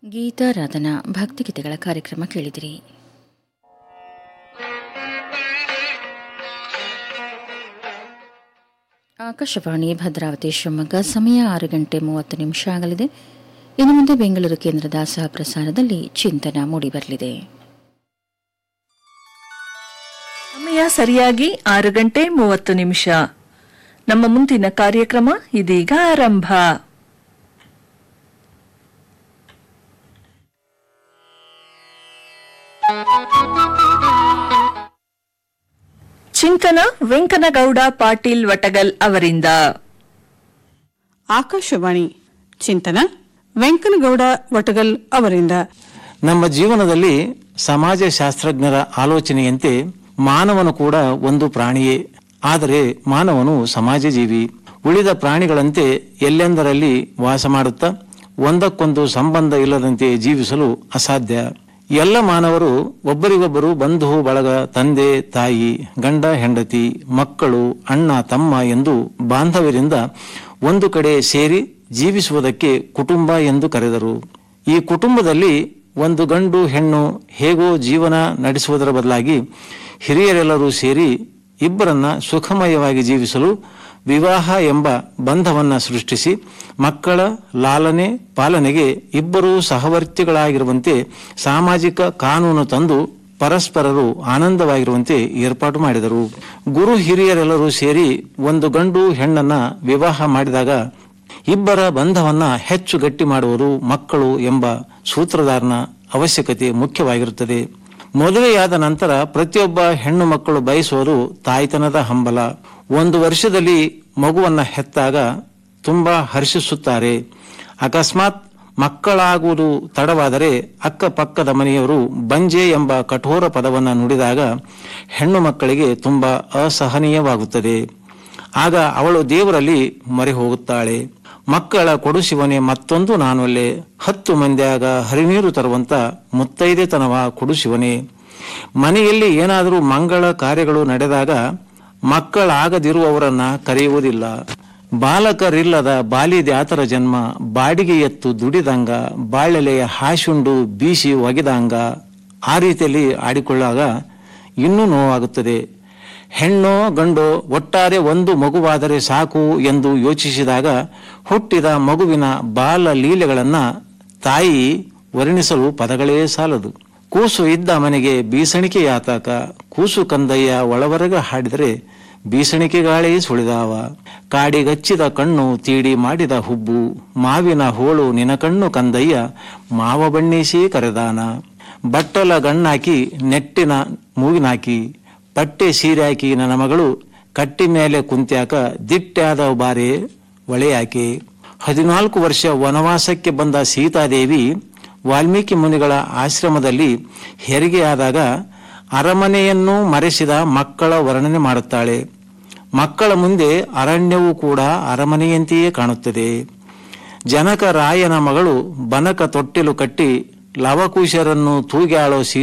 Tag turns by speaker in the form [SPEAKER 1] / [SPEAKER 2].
[SPEAKER 1] ಗೀತಾರಾಧನಾ ಭಕ್ತಿಗೀತೆಗಳ ಕಾರ್ಯಕ್ರಮ ಕೇಳಿದಿರಿ. ಆಕಾಶವಾಣಿ ಭದ್ರಾವತಿ ಶಿವಮೊಗ್ಗ. ಸಮಯ 6:30 ಆಗಲಿದೆ. ಇನ್ನು ಮುಂದೆ ಬೆಂಗಳೂರು ಕೇಂದ್ರದ ಸಹ ಪ್ರಸಾರದಲ್ಲಿ ಚಿಂತನ ಮೂಡಿಬರಲಿದೆ.
[SPEAKER 2] ಸಮಯ ಸರಿಯಾಗಿ 6:30. ನಮ್ಮ ಮುಂದಿನ ಕಾರ್ಯಕ್ರಮ ಇದೀಗ ಆರಂಭ. ಚಿಂತನ ವೆಂಕನಗೌಡ ಪಾಟೀಲ್ ವಟಗಲ್ ಅವರಿಂದ.
[SPEAKER 3] ಆಕಾಶವಾಣಿ ಚಿಂತನ ವೆಂಕನಗೌಡ ವಟಗಲ್ ಅವರಿಂದ.
[SPEAKER 4] ನಮ್ಮ ಜೀವನದಲ್ಲಿ ಸಮಾಜಶಾಸ್ತ್ರಜ್ಞರ ಆಲೋಚನೆಯಂತೆ ಮಾನವನು ಕೂಡ ಒಂದು ಪ್ರಾಣಿಯೇ. ಆದರೆ ಮಾನವನು ಸಮಾಜ ಜೀವಿ. ಉಳಿದ ಪ್ರಾಣಿಗಳಂತೆ ಎಲ್ಲೆಂದರಲ್ಲಿ ವಾಸ ಮಾಡುತ್ತಾ ಒಂದಕ್ಕೊಂದು ಸಂಬಂಧ ಇಲ್ಲದಂತೆ ಜೀವಿಸಲು ಅಸಾಧ್ಯ. ಎಲ್ಲ ಮಾನವರು ಒಬ್ಬರಿಗೊಬ್ಬರು ಬಂಧು ಬಳಗ, ತಂದೆ ತಾಯಿ, ಗಂಡ ಹೆಂಡತಿ, ಮಕ್ಕಳು, ಅಣ್ಣ ತಮ್ಮ ಎಂದು ಬಾಂಧವ್ಯರಿಂದ ಒಂದು ಕಡೆ ಸೇರಿ ಜೀವಿಸುವುದಕ್ಕೆ ಕುಟುಂಬ ಎಂದು ಕರೆದರು. ಈ ಕುಟುಂಬದಲ್ಲಿ ಒಂದು ಗಂಡು ಹೆಣ್ಣು ಹೇಗೋ ಜೀವನ ನಡೆಸುವುದರ ಬದಲಾಗಿ ಹಿರಿಯರೆಲ್ಲರೂ ಸೇರಿ ಇಬ್ಬರನ್ನ ಸುಖಮಯವಾಗಿ ಜೀವಿಸಲು ವಿವಾಹ ಎಂಬ ಬಂಧವನ್ನ ಸೃಷ್ಟಿಸಿ ಮಕ್ಕಳ ಲಾಲನೆ ಪಾಲನೆಗೆ ಇಬ್ಬರೂ ಸಹವರ್ತಿಗಳಾಗಿರುವಂತೆ ಸಾಮಾಜಿಕ ಕಾನೂನು ತಂದು ಪರಸ್ಪರರು ಆನಂದವಾಗಿರುವಂತೆ ಏರ್ಪಾಟು ಮಾಡಿದರು. ಗುರು ಹಿರಿಯರೆಲ್ಲರೂ ಸೇರಿ ಒಂದು ಗಂಡು ಹೆಣ್ಣನ್ನ ವಿವಾಹ ಮಾಡಿದಾಗ ಇಬ್ಬರ ಬಂಧವನ್ನ ಹೆಚ್ಚು ಗಟ್ಟಿ ಮಾಡುವುದು ಮಕ್ಕಳು ಎಂಬ ಸೂತ್ರಧಾರನ ಅವಶ್ಯಕತೆ ಮುಖ್ಯವಾಗಿರುತ್ತದೆ. ಮದುವೆಯಾದ ನಂತರ ಪ್ರತಿಯೊಬ್ಬ ಹೆಣ್ಣು ಮಕ್ಕಳು ಬಯಸುವುದು ತಾಯ್ತನದ ಹಂಬಲ. 1 ವರ್ಷದಲ್ಲಿ ಮಗುವನ್ನ ಹೆತ್ತಾಗ ತುಂಬಾ ಹರ್ಷಿಸುತ್ತಾರೆ. ಅಕಸ್ಮಾತ್ ಮಕ್ಕಳಾಗುವುದು ತಡವಾದರೆ ಅಕ್ಕಪಕ್ಕದ ಮನೆಯವರು ಬಂಜೆ ಎಂಬ ಕಠೋರ ಪದವನ್ನು ನುಡಿದಾಗ ಹೆಣ್ಣು ಮಕ್ಕಳಿಗೆ ತುಂಬಾ ಅಸಹನೀಯವಾಗುತ್ತದೆ. ಆಗ ಅವಳು ದೇವರಲ್ಲಿ ಮೊರೆ ಹೋಗುತ್ತಾಳೆ. ಮಕ್ಕಳ ಕೊಡುಶಿವನೇ ಮತ್ತೊಂದು ನಾನೊಲ್ಲೆ, 10 ಮಂದಿಯಾಗ ಹರಿನೀರು ತರುವಂತ ಮುತ್ತೈದೆತನವ ಕೊಡುಶಿವನೇ. ಮನೆಯಲ್ಲಿ ಏನಾದರೂ ಮಂಗಳ ಕಾರ್ಯಗಳು ನಡೆದಾಗ ಮಕ್ಕಳಾಗದಿರುವವರನ್ನ ಕರೆಯುವುದಿಲ್ಲ. ಬಾಲಕರಿಲ್ಲದ ಬಾಲಿದ್ಯಾತರ ಜನ್ಮ, ಬಾಡಿಗೆ ಎತ್ತು ದುಡಿದಂಗ, ಬಾಳೆಲೆಯ ಹಾಶುಂಡು ಬೀಸಿ ಒಗೆದಂಗ. ಆ ರೀತಿಯಲ್ಲಿ ಆಡಿಕೊಳ್ಳಾಗ ಇನ್ನೂ ನೋವಾಗುತ್ತದೆ. ಹೆಣ್ಣೋ ಗಂಡೋ ಒಟ್ಟಾರೆ ಒಂದು ಮಗುವಾದರೆ ಸಾಕು ಎಂದು ಯೋಚಿಸಿದಾಗ ಹುಟ್ಟಿದ ಮಗುವಿನ ಬಾಲ ಲೀಲೆಗಳನ್ನ ತಾಯಿ ವರ್ಣಿಸಲು ಪದಗಳೇ ಸಾಲದು. ಕೂಸು ಇದ್ದ ಮನೆಗೆ ಬೀಸಣಿಕೆ ಯಾತಕ, ಕೂಸು ಕಂದಯ್ಯ ಒಳವರೆಗೆ ಹಾಡಿದರೆ ಬೀಸಣಿಕೆ ಗಾಳಿ ಸುಳಿದಾವ. ಕಾಡಿಗಚ್ಚಿದ ಕಣ್ಣು ತೀಡಿ ಮಾಡಿದ ಹುಬ್ಬು, ಮಾವಿನ ಹೋಳು ನಿನ ಕಣ್ಣು ಕಂದಯ್ಯ ಮಾವ ಬಣ್ಣಿಸಿ ಕರೆದಾನ. ಬಟ್ಟಲ ಗಣ್ಣಾಕಿ ನೆಟ್ಟಿನ ಮೂಗಿನಾಕಿ, ಪಟ್ಟೆ ಸೀರೆಯಾಕಿ ನನ್ನ ಮಗಳು ಕಟ್ಟಿ ಮೇಲೆ ಕುಂತ್ಯಾಕ ದಿಟ್ಟಾದ ಬಾರೆ ಒಳೆಯಾಕೆ. 14 ವರ್ಷ ವನವಾಸಕ್ಕೆ ಬಂದ ಸೀತಾದೇವಿ ವಾಲ್ಮೀಕಿ ಮುನಿಗಳ ಆಶ್ರಮದಲ್ಲಿ ಹೆರಿಗೆಯಾದಾಗ ಅರಮನೆಯನ್ನು ಮರೆಸಿದ ಮಕ್ಕಳ ವರ್ಣನೆ ಮಾಡುತ್ತಾಳೆ. ಮಕ್ಕಳ ಮುಂದೆ ಅರಣ್ಯವೂ ಕೂಡ ಅರಮನೆಯಂತೆಯೇ ಕಾಣುತ್ತದೆ. ಜನಕ ರಾಯನ ಮಗಳು ಬನಕ ತೊಟ್ಟಿಲು ಕಟ್ಟಿ ಲವಕುಶರನ್ನು ತೂಗ್ಯಾಳೋ